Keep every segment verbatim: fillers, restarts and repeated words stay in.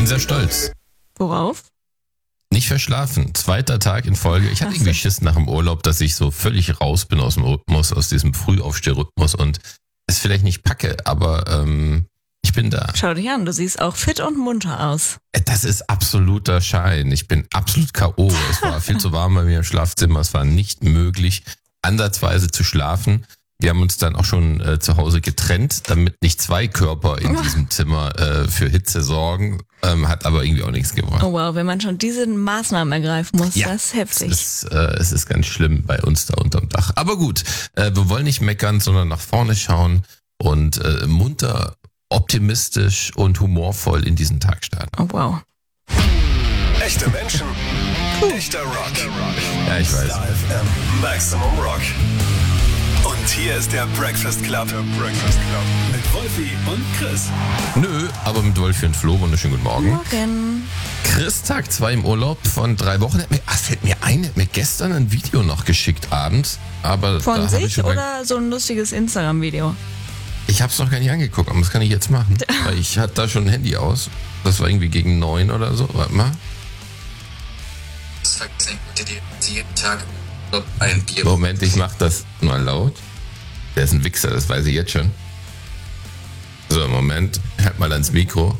bin sehr stolz. Worauf? Nicht verschlafen. Zweiter Tag in Folge. Ich hatte Ach so. irgendwie Schiss nach dem Urlaub, dass ich so völlig raus bin aus dem Rhythmus, aus diesem Frühaufstehrrhythmus und es vielleicht nicht packe, aber ähm, ich bin da. Schau dich an, du siehst auch fit und munter aus. Das ist absoluter Schein. Ich bin absolut K O. Es war viel zu warm bei mir im Schlafzimmer. Es war nicht möglich, ansatzweise zu schlafen. Wir haben uns dann auch schon äh, zu Hause getrennt, damit nicht zwei Körper in diesem Zimmer äh, für Hitze sorgen. Ähm, hat aber irgendwie auch nichts gebracht. Oh wow, wenn man schon diese Maßnahmen ergreifen muss, Ja, das ist heftig. Es ist, äh, es ist ganz schlimm bei uns da unterm Dach. Aber gut, äh, wir wollen nicht meckern, sondern nach vorne schauen und äh, munter, optimistisch und humorvoll in diesen Tag starten. Oh wow. Echte Menschen, echter Rock. Ja, ich weiß. Star F M, Maximum Rock. Und hier ist der Breakfast Club. Der Breakfast Club. Mit Wolfi und Chris. Nö, aber mit Wolfi und Flo, wunderschönen guten Morgen. Morgen. Chris, Tag zwei im Urlaub von drei Wochen. Hat mir, ach, fällt mir ein, hat mir gestern ein Video noch geschickt abends. Aber Von da hab ich sich schon mal, oder so ein lustiges Instagram-Video? ich hab's noch gar nicht angeguckt, aber das kann ich jetzt machen. Weil ich hatte da schon ein Handy aus. Das war irgendwie gegen neun oder so. Warte mal. Das vergessen ich dir jeden Tag ein Bier. Moment, ich mach das mal laut. Der ist ein Wichser, das weiß ich jetzt schon. So, Moment, halt mal ans Mikro.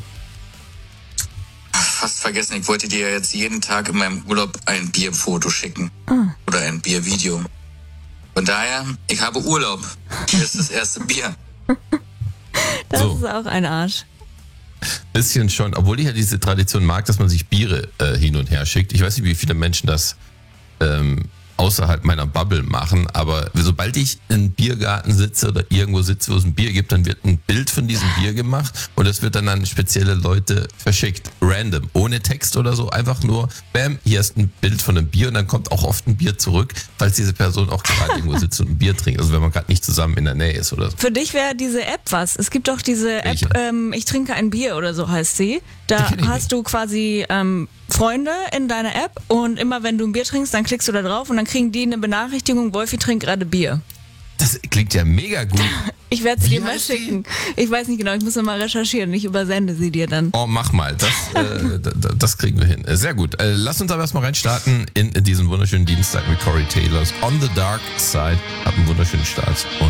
Fast vergessen, ich wollte dir jetzt jeden Tag in meinem Urlaub ein Bierfoto schicken. Ah. Oder ein Biervideo. Von daher, ich habe Urlaub. Hier ist das erste Bier. Das So. ist auch ein Arsch. Bisschen schon, obwohl ich ja diese Tradition mag, dass man sich Biere äh, hin und her schickt. Ich weiß nicht, wie viele Menschen das ähm, außerhalb meiner Bubble machen, aber sobald ich in Biergarten sitze oder irgendwo sitze, wo es ein Bier gibt, dann wird ein Bild von diesem Bier gemacht und das wird dann an spezielle Leute verschickt. Random, ohne Text oder so, einfach nur, bam, hier ist ein Bild von einem Bier und dann kommt auch oft ein Bier zurück, falls diese Person auch gerade irgendwo sitzt und ein Bier trinkt. Also wenn man gerade nicht zusammen in der Nähe ist oder so. Für dich wäre diese App was. Es gibt doch diese Welche? App, ähm, ich trinke ein Bier oder so heißt sie. Da Die kenn ich hast du quasi ähm, Freunde in deiner App und immer wenn du ein Bier trinkst, dann klickst du da drauf und dann kriegen die eine Benachrichtigung, Wolfi trinkt gerade Bier. Das klingt ja mega gut. Ich werde sie Wie dir mal heißt die? schicken. Ich weiß nicht genau, ich muss noch mal recherchieren. Ich übersende sie dir dann. Oh, mach mal. Das, äh, d- d- das kriegen wir hin. Äh, Sehr gut. Äh, lass uns aber erstmal reinstarten in, in diesen wunderschönen Dienstag mit Corey Taylors On the Dark Side. Habt einen wunderschönen Start. Und